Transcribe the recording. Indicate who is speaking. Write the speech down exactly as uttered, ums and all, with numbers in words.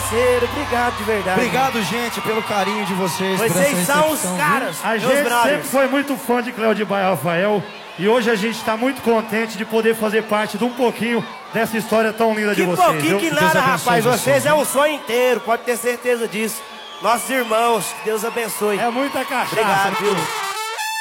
Speaker 1: parceiro. Obrigado de verdade.
Speaker 2: Obrigado, gente, pelo carinho de vocês.
Speaker 1: Vocês são os caras.
Speaker 3: A gente sempre foi muito fã de Cléo de Baia Rafael. E hoje a gente está muito contente de poder fazer parte de um pouquinho dessa história tão linda de
Speaker 1: Que
Speaker 3: vocês.
Speaker 1: pouquinho
Speaker 3: viu?
Speaker 1: que nada, rapaz. Vocês é um sonho inteiro, pode ter certeza disso. Nossos irmãos, que Deus abençoe.
Speaker 3: É muita cachaça.
Speaker 1: Obrigado, viu?